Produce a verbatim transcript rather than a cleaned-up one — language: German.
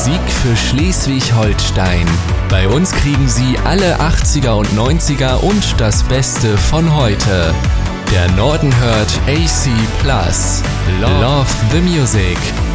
Musik für Schleswig-Holstein. Bei uns kriegen Sie alle achtziger und neunziger und das Beste von heute. Der Norden hört A C plus. Love the Music.